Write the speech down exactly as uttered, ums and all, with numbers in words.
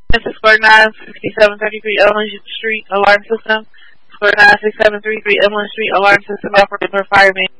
This is Square nine sixty-seven thirty-three Elm Street Alarm System. Square nine six seven three three Elm Street Alarm System operated for fireman.